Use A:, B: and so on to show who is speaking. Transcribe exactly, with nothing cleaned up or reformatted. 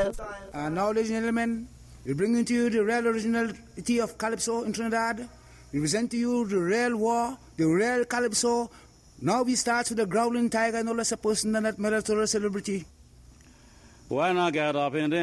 A: Calypso.
B: And now, ladies and gentlemen, we bring into you the real originality of Calypso in Trinidad. We present to you the real war, the real Calypso. Now we start with the growling tiger, no less a person than that military celebrity.
C: Why not get up in there?